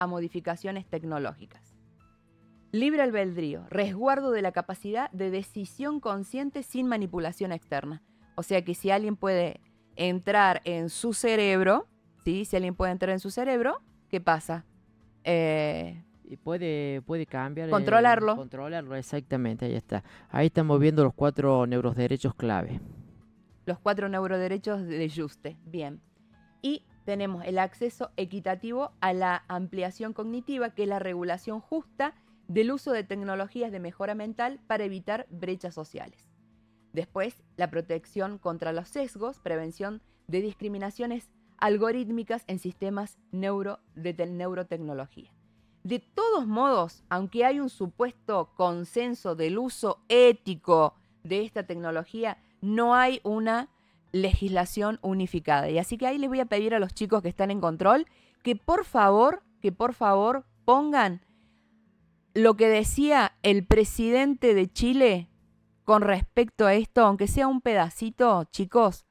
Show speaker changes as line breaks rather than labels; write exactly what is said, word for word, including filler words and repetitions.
a modificaciones tecnológicas. Libre albedrío, resguardo de la capacidad de decisión consciente sin manipulación externa. O sea que si alguien puede entrar en su cerebro, ¿sí? Si alguien puede entrar en su cerebro, ¿qué pasa? Eh,
Y puede, puede cambiar, eh,
controlarlo.
controlarlo, exactamente, ahí está. Ahí estamos viendo los cuatro neuroderechos clave.
Los cuatro neuroderechos de Juste. Bien. Y tenemos el acceso equitativo a la ampliación cognitiva, que es la regulación justa del uso de tecnologías de mejora mental para evitar brechas sociales. Después, la protección contra los sesgos, prevención de discriminaciones algorítmicas en sistemas neuro, de te- neurotecnología. De todos modos, aunque hay un supuesto consenso del uso ético de esta tecnología, no hay una legislación unificada. Y así que ahí les voy a pedir a los chicos que están en control que por favor, que por favor pongan lo que decía el presidente de Chile con respecto a esto, aunque sea un pedacito, chicos,